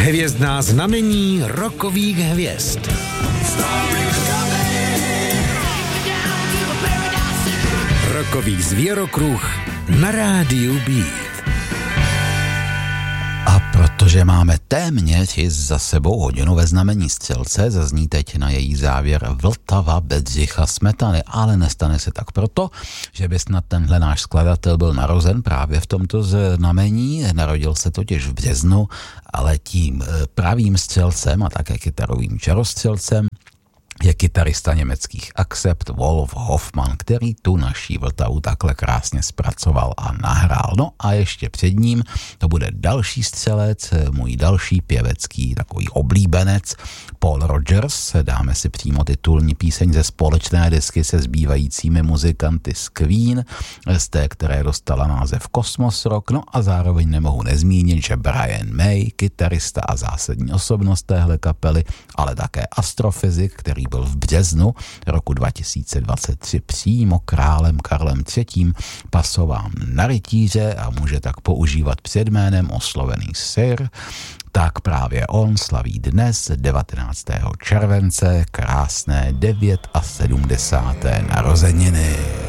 Hvězdná znamení rockových hvězd. Rockový zvěrokruh na rádiu Beat. A protože máme téměř za sebou hodinu ve znamení Střelce, zazní teď na její závěr Vltava Bedřicha Smetany, ale nestane se tak proto, že by snad tenhle náš skladatel byl narozen právě v tomto znamení, narodil se totiž v březnu, ale tím pravým střelcem a také kytarovým čarostřelcem je kytarista německých Accept Wolf Hoffmann, který tu naší Vltavu takhle krásně zpracoval a nahrál. No a ještě před ním to bude další střelec, můj další pěvecký takový oblíbenec, Paul Rogers. Dáme si přímo titulní píseň ze společné desky se zbývajícími muzikanty z Queen, z té, které dostala název Cosmos Rock. No a zároveň nemohu nezmínit, že Brian May, kytarista a zásadní osobnost téhle kapely, ale také astrofyzik, který byl v březnu roku 2023 přímo králem Karlem III. Pasován na rytíře a může tak používat před jménem oslovený Sir, tak právě on slaví dnes 19. července krásné 79. narozeniny.